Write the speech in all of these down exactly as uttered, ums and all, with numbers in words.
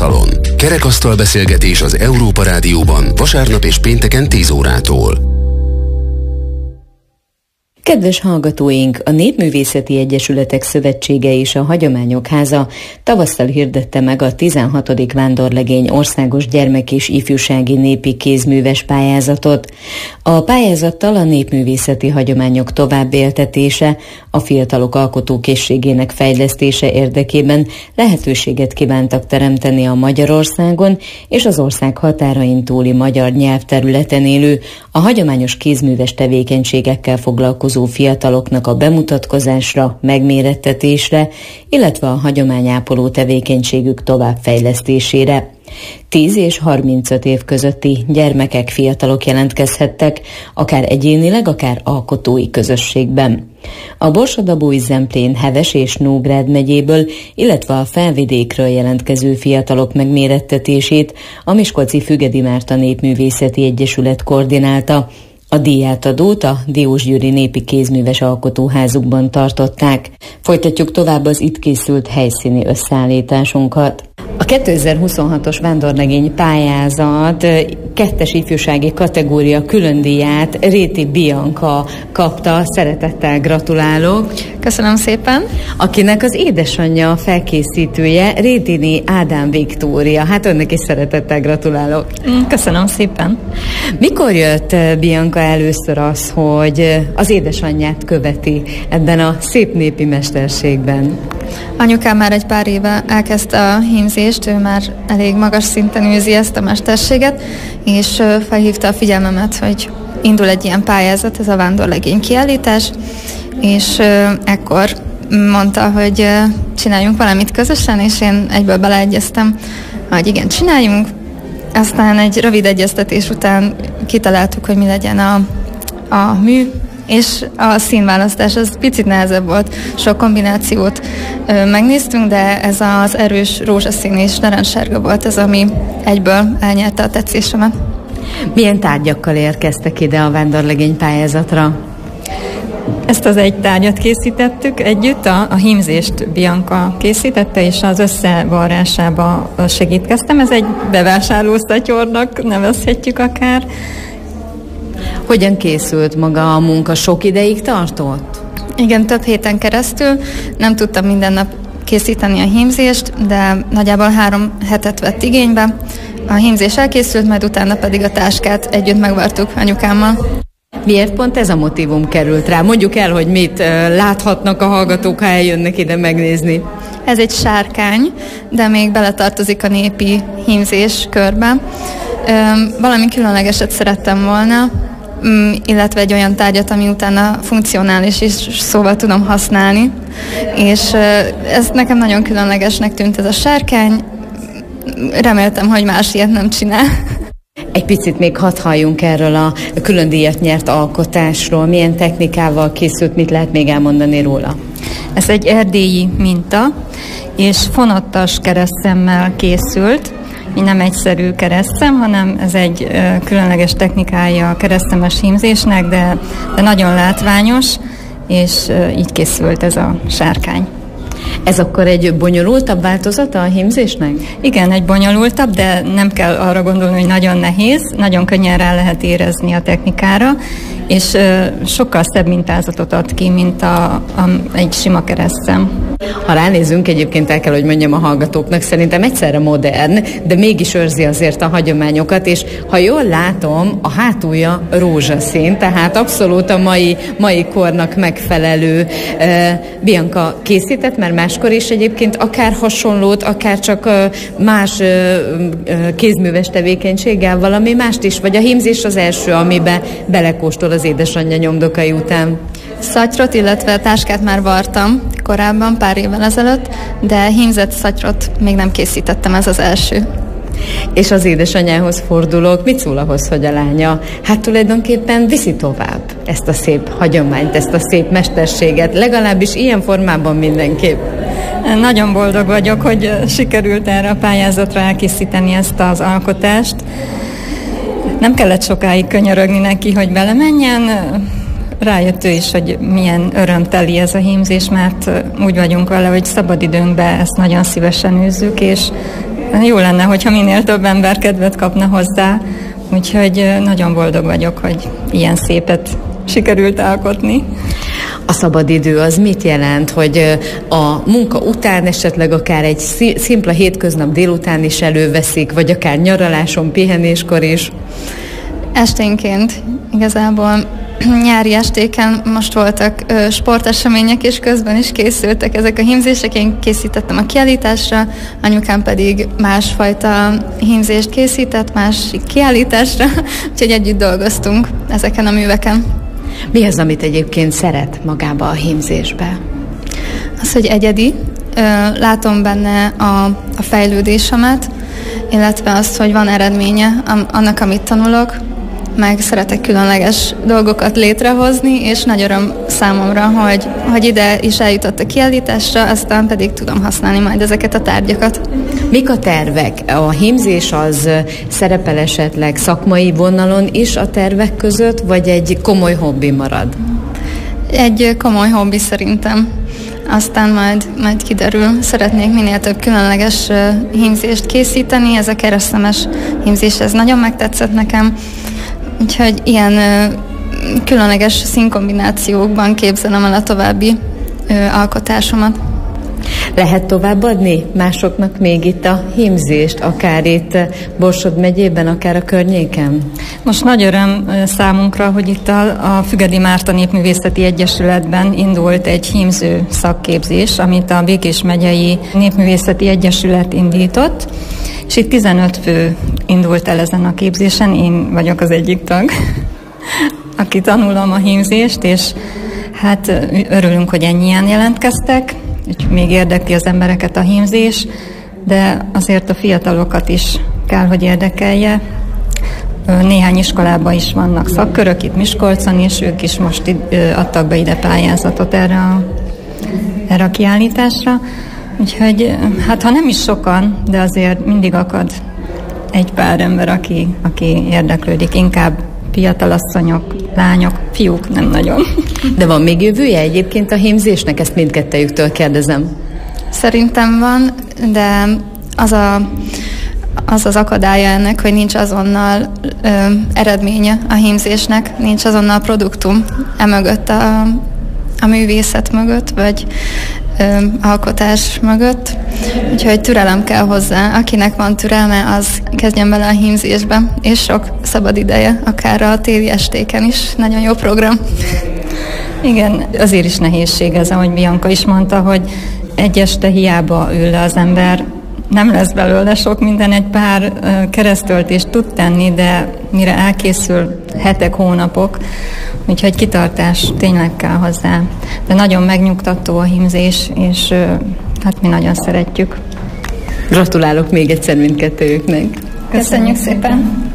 Szalon. Kerekasztal beszélgetés az Európa Rádióban vasárnap és pénteken tíz órától. Kedves hallgatóink, a Népművészeti Egyesületek Szövetsége és a Hagyományok Háza tavasszal hirdette meg a tizenhatodik Vándorlegény országos gyermek- és ifjúsági népi kézműves pályázatot. A pályázattal a népművészeti hagyományok továbbéltetése, a fiatalok alkotókészségének fejlesztése érdekében lehetőséget kívántak teremteni a Magyarországon és az ország határain túli magyar nyelvterületen élő, a hagyományos kézműves tevékenységekkel foglalkozó fiataloknak a bemutatkozásra, megmérettetésre, illetve a hagyományápoló tevékenységük továbbfejlesztésére. tíz és harmincöt év közötti gyermekek, fiatalok jelentkezhettek, akár egyénileg, akár alkotói közösségben. A Borsod-Abaúj, Zemplén, Heves és Nógrád megyéből, illetve a Felvidékről jelentkező fiatalok megmérettetését a Miskolci Fügedi Márta Népművészeti Egyesület koordinálta. A díjátadót a Diós Győri Népi Kézműves Alkotóházukban tartották. Folytatjuk tovább az itt készült helyszíni összeállításunkat. A kétezer-huszonhatos vándorlegény pályázat kettes ifjúsági kategória külön díját Réti Bianca kapta. Szeretettel gratulálok. Köszönöm szépen. Akinek az édesanyja felkészítője Rétiné Ádám Viktória. Hát önnek is szeretettel gratulálok. Köszönöm szépen. Mikor jött Bianca először az, hogy az édesanyját követi ebben a szép népi mesterségben? Anyukám már egy pár éve elkezdte a hímzést, ő már elég magas szinten űzi ezt a mesterséget, és felhívta a figyelmemet, hogy indul egy ilyen pályázat, ez a vándorlegény kiállítás, és ekkor mondta, hogy csináljunk valamit közösen, és én egyből beleegyeztem, hogy igen, csináljunk. Aztán egy rövid egyeztetés után kitaláltuk, hogy mi legyen a, a mű, és a színválasztás az picit nehezebb volt, sok kombinációt ö, megnéztünk, de ez az erős rózsaszín és narancssárga volt ez, ami egyből elnyerte a tetszésemet. Milyen tárgyakkal érkeztek ide a vándorlegény pályázatra? Ezt az egy tárgyat készítettük együtt, a, a hímzést Bianca készítette, és az összevarrásába segítkeztem. Ez egy bevásárlószatyornak nevezhetjük akár. Hogyan készült maga a munka? Sok ideig tartott? Igen, több héten keresztül. Nem tudtam minden nap készíteni a hímzést, de nagyjából három hetet vett igénybe. A hímzés elkészült, majd utána pedig a táskát együtt megvartuk anyukámmal. Miért pont ez a motívum került rá? Mondjuk el, hogy mit láthatnak a hallgatók, ha eljönnek ide megnézni. Ez egy sárkány, de még beletartozik a népi hímzés körbe. Valami különlegeset szerettem volna, illetve egy olyan tárgyat, ami utána funkcionális is, szóval tudom használni. És ez nekem nagyon különlegesnek tűnt ez a sárkány. Reméltem, hogy más ilyet nem csinál. Egy picit még hadd halljunk erről a külön díjat nyert alkotásról. Milyen technikával készült, mit lehet még elmondani róla? Ez egy erdélyi minta, és fonottas keresztszemmel készült. Nem egyszerű keresztszem, hanem ez egy különleges technikája a keresztszemes hímzésnek, de, de nagyon látványos, és így készült ez a sárkány. Ez akkor egy bonyolultabb változata a hímzésnek? Igen, egy bonyolultabb, de nem kell arra gondolni, hogy nagyon nehéz, nagyon könnyen rá lehet érezni a technikára, és sokkal szebb mintázatot ad ki, mint a, a, egy sima keresztszem. Ha ránézünk, egyébként el kell, hogy mondjam a hallgatóknak, szerintem egyszerre modern, de mégis őrzi azért a hagyományokat, és ha jól látom, a hátulja rózsaszín, tehát abszolút a mai, mai kornak megfelelő. Bianca készített már máskor is egyébként akár hasonlót, akár csak más kézműves tevékenységgel valami mást is, vagy a hímzés az első, amiben belekóstol az édesanyja nyomdokai után? Szatyrot, illetve táskát már vartam korábban, pár évvel ezelőtt, de hímzett szatyrot még nem készítettem, ez az első. És az édesanyjához fordulok, mit szól ahhoz, hogy a lánya hát tulajdonképpen viszi tovább ezt a szép hagyományt, ezt a szép mesterséget, legalábbis ilyen formában mindenképp? Nagyon boldog vagyok, hogy sikerült erre a pályázatra elkészíteni ezt az alkotást. Nem kellett sokáig könyörögni neki, hogy belemenjen. Rájött ő is, hogy milyen örömteli ez a hímzés, mert úgy vagyunk vele, hogy szabadidőnkben ezt nagyon szívesen űzzük, és Jó lenne, hogyha minél több ember kedvet kapna hozzá, úgyhogy nagyon boldog vagyok, hogy ilyen szépet sikerült alkotni. A szabadidő az mit jelent, hogy a munka után esetleg akár egy szimpla hétköznap délután is előveszik, vagy akár nyaraláson, pihenéskor is? Esténként igazából nyári estéken most voltak ö, sportesemények, és közben is készültek ezek a hímzések. Én készítettem a kiállításra, anyukám pedig másfajta hímzést készített, másik kiállításra, úgyhogy együtt dolgoztunk ezeken a műveken. Mi az, amit egyébként szeret magába a hímzésbe? Az, hogy egyedi. Ö, látom benne a, a fejlődésemet, illetve azt, hogy van eredménye annak, amit tanulok, meg szeretek különleges dolgokat létrehozni, és nagy öröm számomra, hogy, hogy ide is eljutott a kiállításra, aztán pedig tudom használni majd ezeket a tárgyakat. Mik a tervek? A hímzés az szerepel esetleg szakmai vonalon is a tervek között, vagy egy komoly hobbi marad? Egy komoly hobbi szerintem. Aztán majd, majd kiderül. Szeretnék minél több különleges hímzést készíteni, ez a keresztemes hímzés, ez nagyon megtetszett nekem. Úgyhogy ilyen ö, különleges színkombinációkban képzelem el a további ö, alkotásomat. Lehet továbbadni másoknak még itt a hímzést, akár itt Borsod megyében, akár a környéken? Most nagy öröm számunkra, hogy itt a, a Fügedi Márta Népművészeti Egyesületben indult egy hímző szakképzés, amit a Békés megyei Népművészeti Egyesület indított, és itt tizenöt fő indult el ezen a képzésen, én vagyok az egyik tag, aki tanulom a hímzést, és hát örülünk, hogy ennyien jelentkeztek, úgyhogy még érdekli az embereket a hímzés, de azért a fiatalokat is kell, hogy érdekelje. Néhány iskolában is vannak szakkörök, itt Miskolcon is, ők is most adtak be ide pályázatot erre a, erre a kiállításra. Úgyhogy hát ha nem is sokan, de azért mindig akad egy pár ember, aki, aki érdeklődik, inkább fiatalasszonyok, lányok, fiúk nem nagyon. De van még jövője egyébként a hímzésnek? Ezt mindkettejüktől kérdezem. Szerintem van, de az a, az, az akadálya ennek, hogy nincs azonnal ö, eredménye a hímzésnek, nincs azonnal produktum emögött a, a művészet mögött, vagy ö, alkotás mögött. Úgyhogy türelem kell hozzá. Akinek van türelme, az kezdjen bele a hímzésbe, és sok szabad ideje, akár a téli estéken is. Nagyon jó program. Igen, azért is nehézség ez, ahogy Bianca is mondta, hogy egy este hiába ül le az ember, nem lesz belőle sok minden, egy pár keresztöltést tud tenni, de mire elkészül, hetek, hónapok, úgyhogy kitartás tényleg kell hozzá. De nagyon megnyugtató a hímzés, és hát mi nagyon szeretjük. Gratulálok még egyszer mindkettőjüknek. Köszönjük szépen!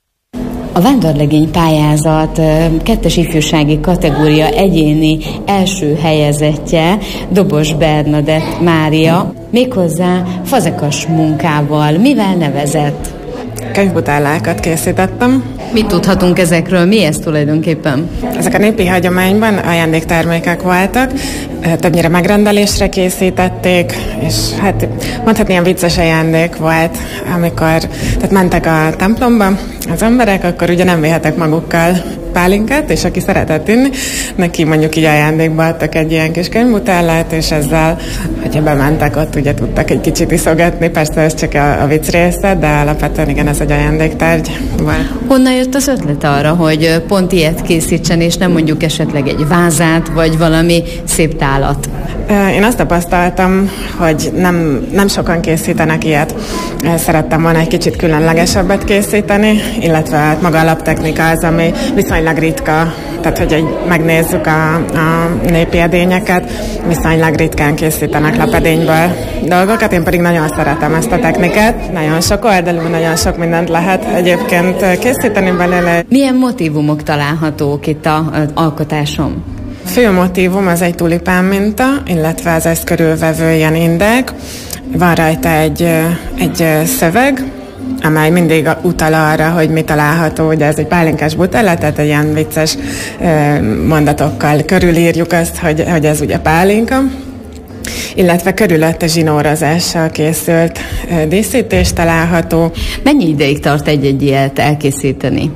A vándorlegény pályázat kettes ifjúsági kategória egyéni első helyezettje Dobos Bernadett Mária, méghozzá fazekas munkával. Mivel nevezett? Könyvbutállákat készítettem. Mit tudhatunk ezekről? Mi ez tulajdonképpen? Ezek a népi hagyományban ajándéktermékek voltak, többnyire megrendelésre készítették, és hát mondhatni ilyen vicces ajándék volt, amikor tehát mentek a templomba az emberek, akkor ugye nem vihetek magukkal pálinkát, és aki szeretett inni, neki mondjuk így ajándékba adtak egy ilyen kis könyvbutállát, és ezzel, hogyha bementek, ott ugye tudtak egy kicsit iszogatni, persze ez csak a, a vicc része, de alapvetően igen, ez egy ajándéktárgy volt. Honnan jött az ötlet arra, hogy pont ilyet készítsen, és nem mondjuk esetleg egy vázát, vagy valami szép tálat? Én azt tapasztaltam, hogy nem, nem sokan készítenek ilyet. Szerettem volna egy kicsit különlegesebbet készíteni, illetve hát maga a laptechnika az, ami viszonylag ritka, tehát hogy egy, megnézzük a, a népi edényeket, viszonylag ritkán készítenek lapedényből dolgokat, én pedig nagyon szeretem ezt a technikát. Nagyon sok oldalú, nagyon sok mindent lehet egyébként készíteni belőle. Milyen motívumok találhatók itt az alkotásom? Fő motívum az egy tulipán minta, illetve az ezt körülvevő ilyen indek. Van rajta egy, egy szöveg, amely mindig utal arra, hogy mi található, ugye ez egy pálinkás butálla, tehát egy ilyen vicces mondatokkal körülírjuk azt, hogy, hogy ez ugye pálinka. illetve körülötte zsinórozással készült díszítés található. Mennyi ideig tart egy-egy ilyet elkészíteni?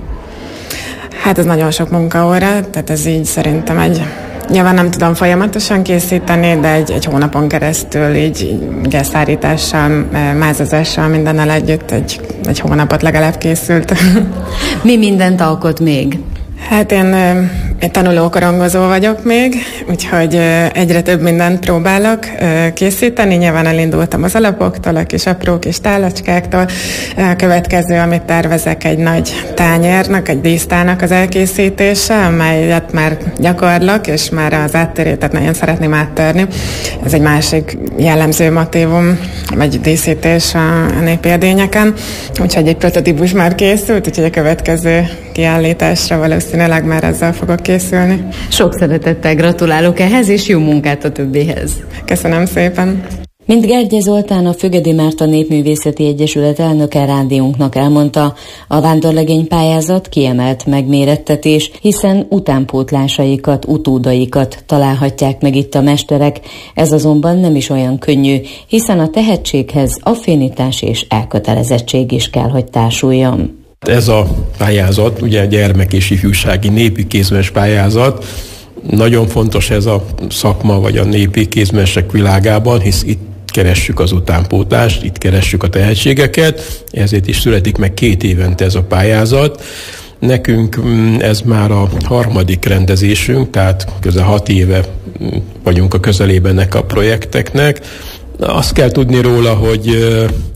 Hát ez nagyon sok munkaóra, tehát ez így szerintem egy... Nyilván nem tudom folyamatosan készíteni, de egy, egy hónapon keresztül így ugye szárítással, mázozással, mindennel együtt egy, egy hónapot legalább készült. Mi mindent alkot még? Hát én, én tanulókorongozó vagyok még, úgyhogy egyre több mindent próbálok készíteni. Nyilván elindultam az alapoktól, a kis apró kis tálacskáktól. A következő, amit tervezek, egy nagy tányérnak, egy dísztálnak az elkészítése, amelyet már gyakorlok, és már az áttörétet nagyon szeretném áttörni. Ez egy másik jellemző motívum, vagy díszítés a népi edényeken. Úgyhogy egy prototípus már készült, úgyhogy a következő kiállításra valószínűleg már ezzel fogok készülni. Sok szeretettel gratulálok ehhez, és jó munkát a többihez. Köszönöm szépen. Mint Gergye Zoltán, a Fügedi Márta Népművészeti Egyesület elnöke rádiónknak elmondta, a vándorlegény pályázat kiemelt megmérettetés, hiszen utánpótlásaikat, utódaikat találhatják meg itt a mesterek. Ez azonban nem is olyan könnyű, hiszen a tehetséghez affinitás és elkötelezettség is kell, hogy társuljon. Ez a pályázat, ugye a gyermek és ifjúsági népi kézműves pályázat, nagyon fontos ez a szakma, vagy a népi kézművesek világában, hisz itt keressük az utánpótlást, itt keressük a tehetségeket, ezért is születik meg két évente ez a pályázat. Nekünk ez már a harmadik rendezésünk, tehát közel hat éve vagyunk a közelében ennek a projekteknek. Azt kell tudni róla, hogy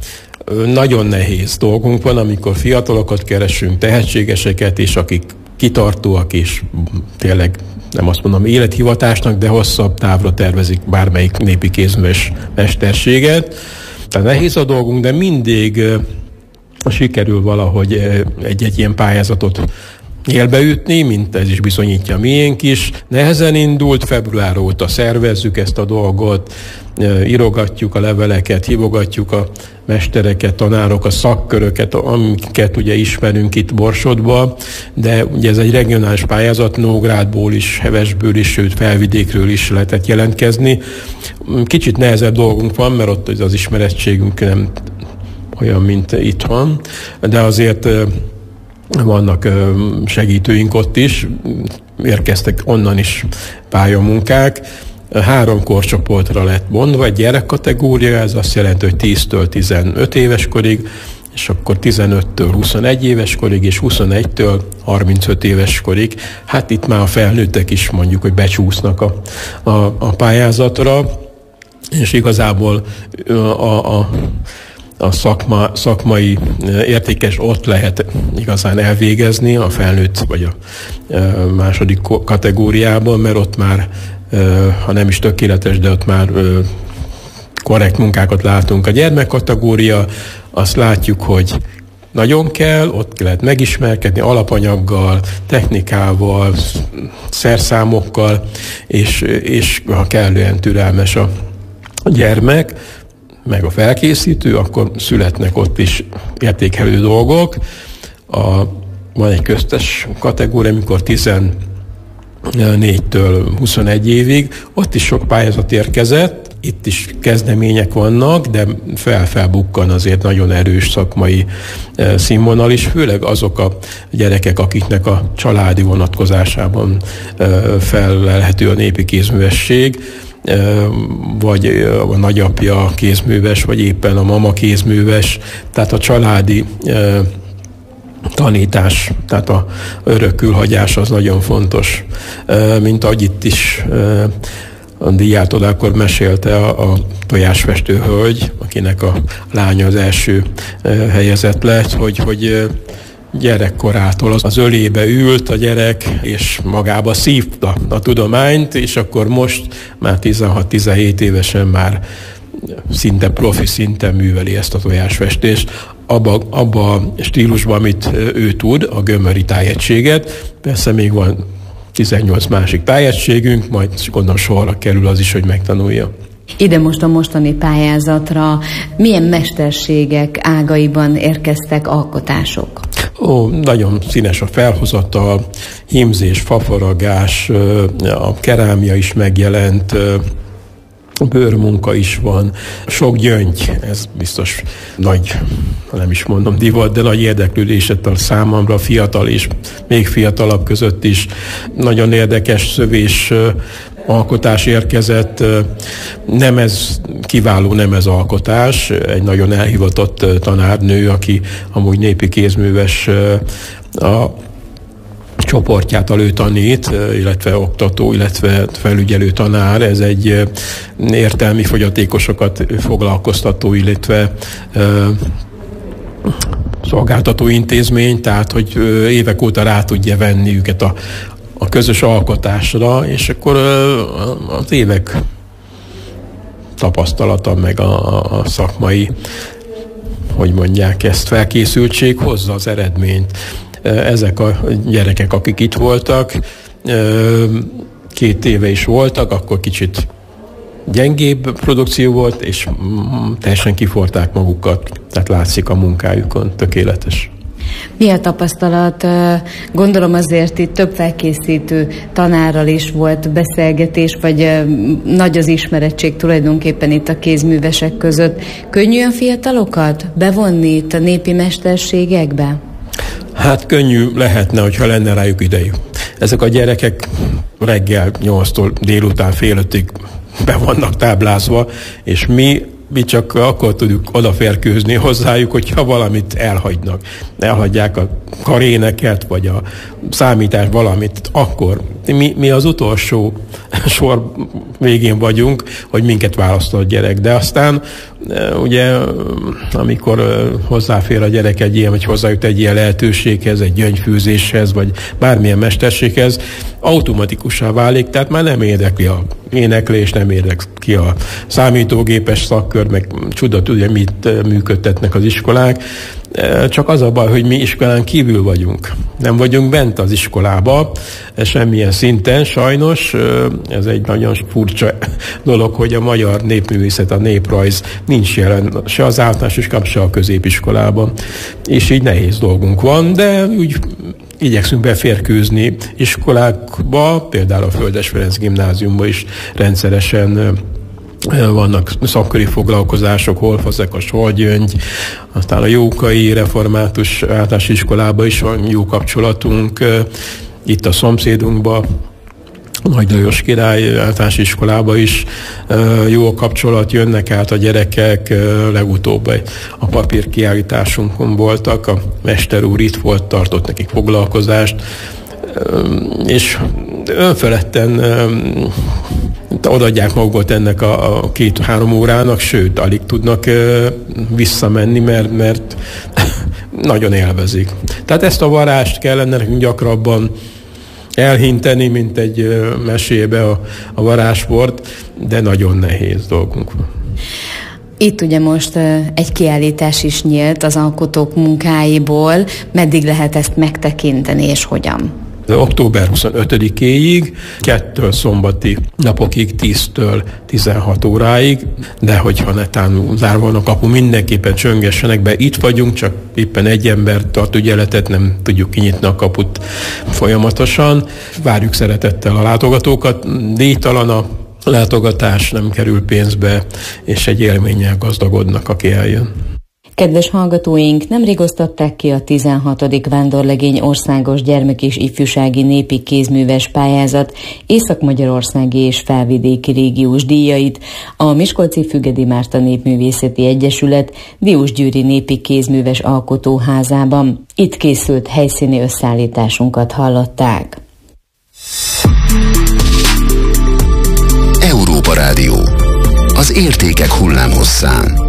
nagyon nehéz dolgunk van, amikor fiatalokat keresünk, tehetségeseket, és akik kitartóak, és tényleg nem azt mondom élethivatásnak, de hosszabb távra tervezik bármelyik népi kézműves mesterséget. Tehát nehéz a dolgunk, de mindig sikerül valahogy egy-egy ilyen pályázatot élbeütni, mint ez is bizonyítja a miénk is. Nehezen indult, február óta szervezzük ezt a dolgot, írogatjuk a leveleket, hívogatjuk a mestereket, tanárokat, szakköröket, amiket ugye ismerünk itt Borsodban, de ugye ez egy regionális pályázat, Nógrádból is, Hevesből is, sőt Felvidékről is lehetett jelentkezni. Kicsit nehezebb dolgunk van, mert ott az ismerettségünk nem olyan, mint itt van, de azért vannak segítőink ott is, érkeztek onnan is pályamunkák. Három korcsoportra lett bontva, egy gyerekkategória, ez azt jelenti, hogy tíztől tizenöt éves korig, és akkor tizenöttől huszonegy éves korig, és huszonegytől harmincöt éves korig. Hát itt már a felnőttek is mondjuk, hogy becsúsznak a, a, a pályázatra, és igazából a, a a szakma, szakmai értékes ott lehet igazán elvégezni a felnőtt vagy a második kategóriában, mert ott már, ha nem is tökéletes, de ott már korrekt munkákat látunk. A gyermek kategória, azt látjuk, hogy nagyon kell, ott lehet megismerkedni alapanyaggal, technikával, szerszámokkal, és, és ha kellően türelmes a gyermek, meg a felkészítő, akkor születnek ott is értékelő dolgok. A, van egy köztes kategória, amikor tizennégytől huszonegy évig, ott is sok pályázat érkezett, itt is kezdemények vannak, de fel-felbukkan azért nagyon erős szakmai színvonal is, főleg azok a gyerekek, akiknek a családi vonatkozásában fellelhető a népi kézművesség, vagy a nagyapja kézműves, vagy éppen a mama kézműves, tehát a családi tanítás, tehát a örökülhagyás az nagyon fontos. Mint ahogy itt is a díjától akkor mesélte a, a tojásfestő hölgy, akinek a lánya az első helyezett lett, hogy, hogy gyerekkorától az ölébe ült a gyerek, és magába szívta a tudományt, és akkor most már tizenhat-tizenhét évesen már szinte profi szinten műveli ezt a tojásfestést. Abba, abba a stílusban, amit ő tud, a gömöri tájegységet. Persze még van tizennyolc másik tájegységünk, majd gondolom sorra kerül az is, hogy megtanulja. Ide most a mostani pályázatra milyen mesterségek ágaiban érkeztek alkotások? Ó, nagyon színes a felhozatal, hímzés, fafaragás, a kerámia is megjelent, bőrmunka is van, sok gyöngy, ez biztos nagy, nem is mondom divat, de nagy érdeklődéset tart számomra, fiatal és még fiatalabb között is. Nagyon érdekes szövés alkotás érkezett, nem ez kiváló, nem ez alkotás, egy nagyon elhivatott tanárnő, aki amúgy népi kézműves, a csoportját alő tanít, illetve oktató, illetve felügyelő tanár. Ez egy értelmi fogyatékosokat foglalkoztató, illetve szolgáltató intézmény, tehát hogy évek óta rá tudja venni őket a, a közös alkotásra, és akkor az évek tapasztalata, meg a, a szakmai, hogy mondják ezt, felkészültség hozza az eredményt. Ezek a gyerekek, akik itt voltak, két éve is voltak, akkor kicsit gyengébb produkció volt, és teljesen kiforták magukat, tehát látszik a munkájukon, tökéletes. Mi a tapasztalat? Gondolom azért itt több felkészítő tanárral is volt beszélgetés, vagy nagy az ismerettség tulajdonképpen itt a kézművesek között. Könnyű a fiatalokat bevonni itt a népi mesterségekbe? Hát könnyű lehetne, hogyha lenne rájuk idejük. Ezek a gyerekek reggel nyolctól délután fél ötig be vannak táblázva, és mi, mi csak akkor tudjuk odaférkőzni hozzájuk, hogyha valamit elhagynak. Elhagyják a karéneket, vagy a számítás valamit, akkor mi, mi az utolsó sor végén vagyunk, hogy minket választott a gyerek. De aztán ugye, amikor hozzáfér a gyerek egy ilyen, vagy hozzájut egy ilyen lehetőséghez, egy gyöngyfűzéshez, vagy bármilyen mesterséghez, automatikussá válik, tehát már nem érdekli a éneklés, nem érdekli a számítógépes szakkör, meg csuda tudja, mit működtetnek az iskolák. Csak az a baj, hogy mi iskolán kívül vagyunk. Nem vagyunk bent az iskolába, semmilyen szinten, sajnos. Ez egy nagyon furcsa dolog, hogy a magyar népművészet, a néprajz nincs jelen se az általános iskolában, se a középiskolában. És így nehéz dolgunk van, de úgy igyekszünk beférkőzni iskolákba, például a Földes Ferenc gimnáziumban is rendszeresen vannak szakköri foglalkozások, hol Fazekas, hol Gyöngy, aztán a Jókai Református Általános Iskolában is van jó kapcsolatunk, itt a szomszédunkban, Nagy Lajos Király Általános Iskolában is jó a kapcsolat, jönnek át a gyerekek, legutóbb a papírkiállításunkon voltak, a mester úr itt volt, tartott nekik foglalkozást, és önfeledten odaadják magukat ennek a, a két-három órának, sőt, alig tudnak visszamenni, mert, mert nagyon élvezik. Tehát ezt a varást kellene nekünk gyakrabban elhinteni, mint egy mesébe a, a varázsport, de nagyon nehéz dolgunk van. Itt ugye most egy kiállítás is nyílt az alkotók munkáiból. Meddig lehet ezt megtekinteni, és hogyan? október huszonötödikéig, kettől szombati napokig, tíztől tizenhat óráig, de hogyha netán zárva van a kapu, mindenképpen csöngessenek be. Itt vagyunk, csak éppen egy ember tart ügyeletet, nem tudjuk kinyitni a kaput folyamatosan. Várjuk szeretettel a látogatókat. Díjtalan a látogatás, nem kerül pénzbe, és egy élménnyel gazdagodnak, aki eljön. Kedves hallgatóink, nemrég osztották ki a tizenhatodik Vándorlegény Országos Gyermek- és Ifjúsági Népi Kézműves Pályázat észak-magyarországi és felvidéki régiós díjait. A Miskolci Fügedi Márta Népművészeti Egyesület Diósgyőri Népi Kézműves Alkotóházában. Itt készült helyszíni összeállításunkat hallották. Európa Rádió. Az értékek hullámhosszán.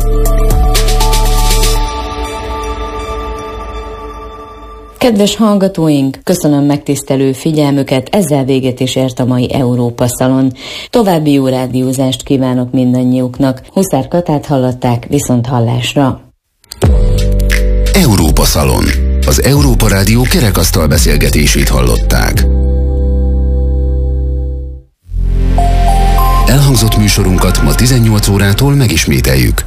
Kedves hallgatóink, köszönöm megtisztelő figyelmüket, ezzel véget is ért a mai Európa Szalon. További jó rádiózást kívánok mindannyiuknak. Huszár Katát hallották, viszont hallásra. Európa Szalon. Az Európa Rádió kerekasztal beszélgetését hallották. Elhangzott műsorunkat ma tizennyolc órától megismételjük.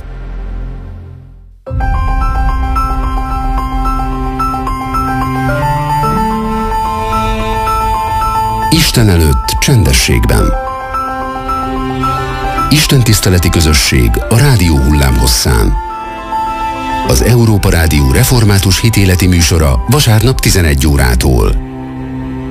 Isten előtt csendességben. istentiszteleti közösség a rádió hullámhosszán. Az Európa Rádió református hitéleti műsora vasárnap tizenegy órától.